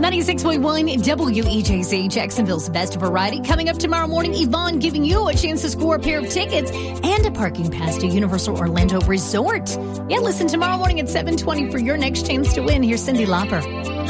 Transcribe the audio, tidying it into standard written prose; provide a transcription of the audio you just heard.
96.1 WEJC, Jacksonville's best variety. Coming up tomorrow morning, Yvonne giving you a chance to score a pair of tickets and a parking pass to Universal Orlando Resort. Yeah, listen tomorrow morning at 7:20 for your next chance to win. Here's Cyndi Lauper.